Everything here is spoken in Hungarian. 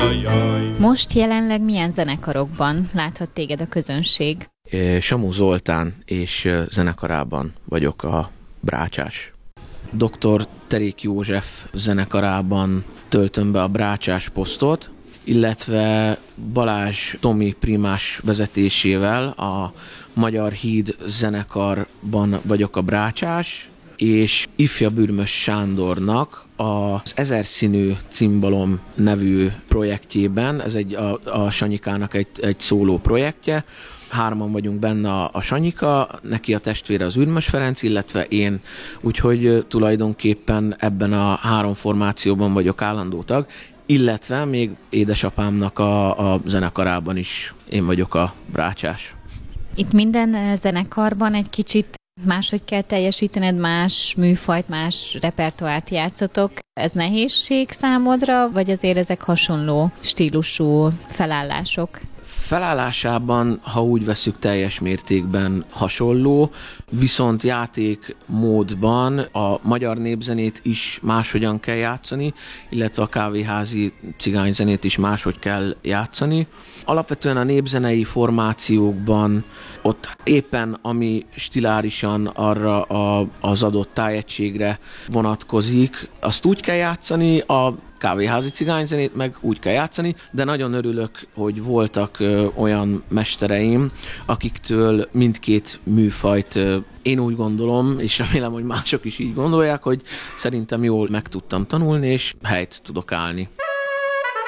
Most jelenleg milyen zenekarokban láthat téged a közönség? Samu Zoltán és zenekarában vagyok a Brácsás. Dr. Terék József zenekarában töltöm be a Brácsás posztot, illetve Balázs Tomi primás vezetésével a Magyar Híd zenekarban vagyok a Brácsás, és Ifja Bürmös Sándornak az Ezerszínű cimbalom nevű projektjében, ez a Sanyikának egy szóló projektje, 3-an vagyunk benne, a Sanyika, neki a testvére az Ürmös Ferenc, illetve én, úgyhogy tulajdonképpen ebben a 3 formációban vagyok állandó tag, illetve még édesapámnak a zenekarában is én vagyok a Brácsás. Itt minden zenekarban egy kicsit máshogy kell teljesítened, más műfajt, más repertoárt játszotok. Ez nehézség számodra, vagy azért ezek hasonló stílusú felállások? Felállásában, ha úgy veszük, teljes mértékben hasonló, viszont játékmódban a magyar népzenét is máshogyan kell játszani, illetve a kávéházi cigányzenét is máshogy kell játszani. Alapvetően a népzenei formációkban ott éppen ami stilárisan arra az adott tájegységre vonatkozik, azt úgy kell játszani, a kávéházi cigányzenét meg úgy kell játszani, de nagyon örülök, hogy voltak olyan mestereim, akiktől mindkét műfajt én úgy gondolom, és remélem, hogy mások is így gondolják, hogy szerintem jól meg tudtam tanulni, és helyt tudok állni.